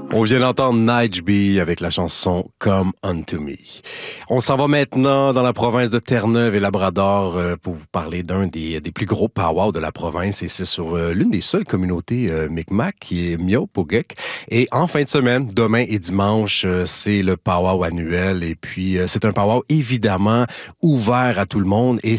On vient d'entendre Nige B avec la chanson Come Unto Me. On s'en va maintenant dans la province de Terre-Neuve et Labrador pour vous parler d'un des plus gros powwows de la province et c'est sur l'une des seules communautés Mi'kmaq qui est Mi'kmaq. Et en fin de semaine, demain et dimanche, c'est le powwow annuel et puis c'est un powwow évidemment ouvert à tout le monde et